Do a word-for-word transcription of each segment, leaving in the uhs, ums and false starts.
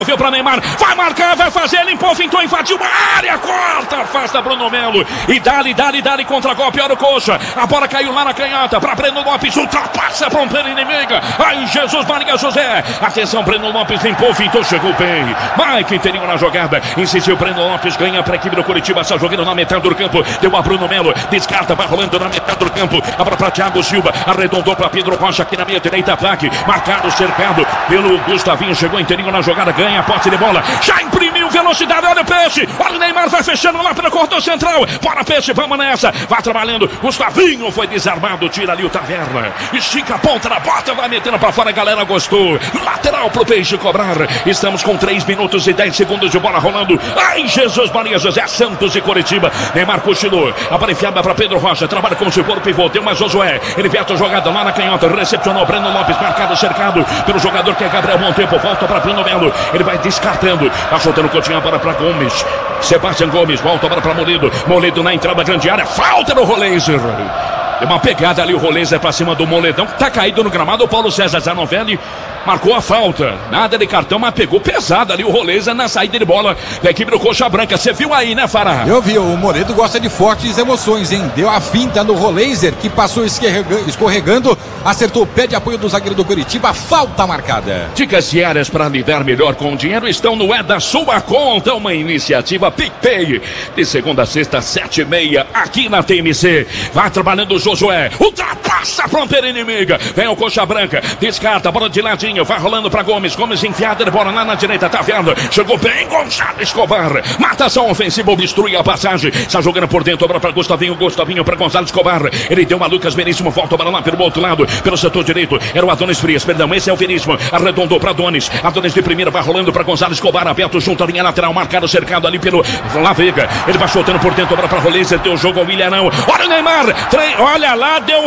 Viu pra Neymar, vai marcar, vai fazer, limpou, fintou, invadiu a área, corta, afasta Bruno Melo e dá-lhe, dá-lhe, dá-lhe contra-golpe, olha o Coxa, a bola caiu lá na canhota, pra Breno Lopes, ultrapassa a fronteira inimiga, ai Jesus Maria José, atenção, Breno Lopes limpou, fintou, chegou bem, Mike interior na jogada, insistiu, Breno Lopes ganha pra equipe do Curitiba, essa jogando na metade do campo, deu a Bruno Melo, descarta, vai rolando na metade do campo, abra pra Thiago Silva, arredondou pra Pedro Rocha aqui na meia direita, ataque, marcado, cercado pelo Gustavinho, chegou interior na jogada, ganha a posse de bola, já imprimiu velocidade, olha o Peixe, olha o Neymar, vai fechando lá pela corredor central, bora Peixe, vamos nessa, vai trabalhando, Gustavinho foi desarmado, tira ali o Taverna, estica a ponta na bota, vai metendo pra fora, a galera gostou, lateral pro Peixe cobrar, estamos com três minutos e dez segundos de bola rolando, ai Jesus Maria José, Santos e Curitiba, Neymar cochilou, a bola enfiada pra Pedro Rocha, trabalha como se for o pivô, deu mais Josué, ele veta a jogada lá na canhota, recepcionou Breno Lopes, marcado, cercado pelo jogador que é Gabriel Montempo, volta pra Bruno Melo, ele vai descartando, tá soltando o Coutinho, a bola pra Gomes, Sebastião Gomes, volta a bola pra Moledo, Moledo na entrada grande área, falta no Rolenzer, deu uma pegada ali o Rolenzer pra cima do Moledão, tá caído no gramado, o Paulo César Zanovelli marcou a falta, nada de cartão, mas pegou pesado ali o Rolenzer na saída de bola da equipe do Coxa Branca, você viu aí, né, Fará? Eu vi, o Moledo gosta de fortes emoções, hein, deu a finta no Rolenzer, que passou escorregando, acertou o pé de apoio do zagueiro do Curitiba, falta marcada. Dicas diárias para lidar melhor com o dinheiro estão no É da Sua Conta, uma iniciativa PicPay, de segunda a sexta, sete e meia, aqui na T M C, vai trabalhando o Josué, ultrapassa a fronteira inimiga, vem o Coxa Branca, descarta a bola de ladinho, vai rolando pra Gomes, Gomes enfiada de bola lá na direita, tá vendo, chegou bem Gonçalo Escobar, matação ofensiva, obstrui a passagem, está jogando por dentro, obra pra Gustavinho, Gustavinho pra Gonçalo Escobar, ele deu uma Lucas Veríssimo, volta a bola lá pelo outro lado, pelo setor direito, era o Adonis Frias, perdão, esse é o Veríssimo, arredondou pra Adonis, Adonis de primeira, vai rolando pra Gonçalo Escobar, aberto junto à linha lateral, marcado, cercado ali pelo La Vega, ele vai soltando por dentro, obra pra Rolenzer, deu jogo ao Ilharão, olha o Neymar, trem, olha lá, deu,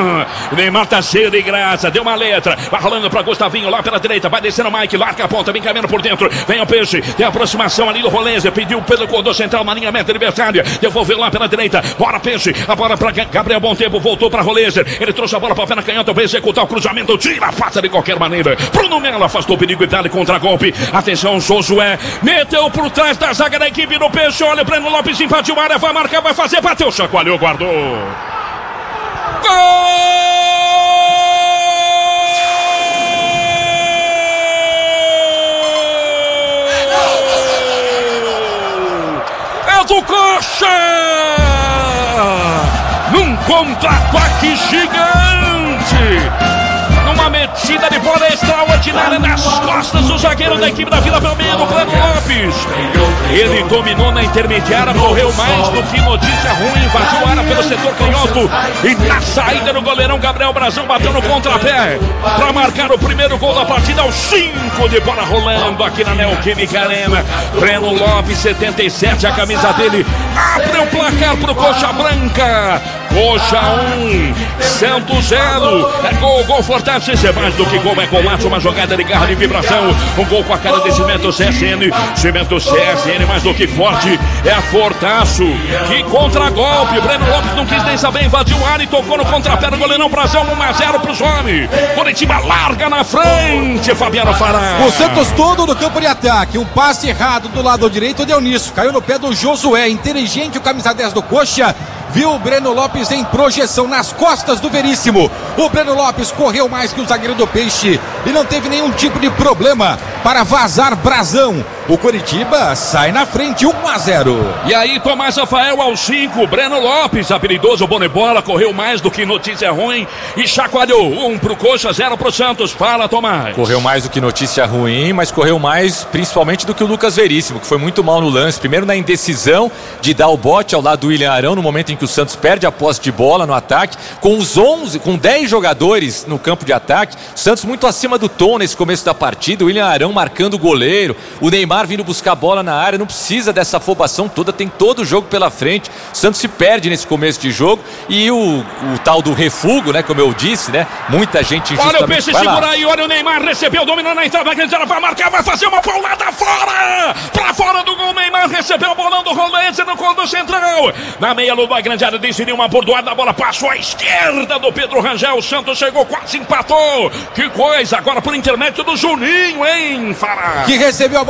o Neymar tá cheio de graça, deu uma letra, vai rolando pra Gustavinho, lá pela direita, vai descendo o Mike, larga a ponta, vem caminhando por dentro, vem o Peixe, tem a aproximação ali do Rolenzer, pediu pelo corredor central na linha meta adversária, devolveu lá pela direita, bora Peixe, a bola pra Gabriel Montempo, voltou pra Rolenzer, ele trouxe a bola pra pé na canhota, vai executar o cruzamento, tira, passa de qualquer maneira, Bruno Melo afastou o perigo e dá-lhe contra-golpe, atenção Josué, meteu por trás da zaga da equipe do Peixe, olha o Breno Lopes invadiu a área, vai marcar, vai fazer, bateu, chacoalhou, guardou, gol! Do Coxa, num contra-ataque gigante, numa metida de bola extraordinária nas costas do zagueiro da equipe da Vila Belmiro, Breno Lopes. Ele dominou na intermediária, correu mais do que notícia ruim, invadiu a área pelo setor canhoto e na saída do goleirão Gabriel Brazão bateu no contrapé para marcar o primeiro gol da partida aos cinco de bola rolando aqui na Neoquímica Arena. Breno Lopes, setenta e sete, a camisa dele abre o placar pro Coxa Branca. Coxa um, Santos zero. É gol, gol forte, isso é mais do que gol, é golaço, uma jogada de garra de vibração. Um gol com a cara de Cimento C S N, Cimento C S N mais do que forte, é a Fortaço. Que contra-golpe, Breno Lopes não quis nem saber, invadiu o área e tocou no contrapé do goleirão Brazão, um a zero pros homens. Curitiba larga na frente, Fabiano Fará. O Santos todo no campo de ataque, um passe errado do lado direito deu nisso, caiu no pé do Josué, inteligente o camisa dez do Coxa. Viu o Breno Lopes em projeção nas costas do Veríssimo. O Breno Lopes correu mais que o zagueiro do Peixe e não teve nenhum tipo de problema para vazar Brazão. O Curitiba sai na frente, um a zero. E aí, Tomás Rafael aos cinco. Breno Lopes, habilidoso, bom de bola, correu mais do que notícia ruim e chacoalhou. Um pro Coxa, zero pro Santos. Fala, Tomás. Correu mais do que notícia ruim, mas correu mais principalmente do que o Lucas Veríssimo, que foi muito mal no lance. Primeiro na indecisão de dar o bote ao lado do William Arão, no momento em que o Santos perde a posse de bola no ataque, com os onze, com dez jogadores no campo de ataque. O Santos muito acima do tom nesse começo da partida. O William Arão marcando o goleiro, o Neymar vindo buscar a bola na área, não precisa dessa afobação toda, tem todo o jogo pela frente. O Santos se perde nesse começo de jogo e o, o tal do refugo, né, como eu disse, né, muita gente injustamente... Olha o Peixe segura aí, olha o Neymar, recebeu, dominou na entrada, vai marcar, vai fazer uma paulada fora, pra fora do gol, Neymar recebeu o bolão do Rolenzer no corredor central, na meia lua grande área, decidiu uma bordoada, a bola passou à esquerda do Pedro Rangel, o Santos chegou, quase empatou, que coisa, agora por intermédio do Juninho, hein, Rubem Fara. Que recebeu a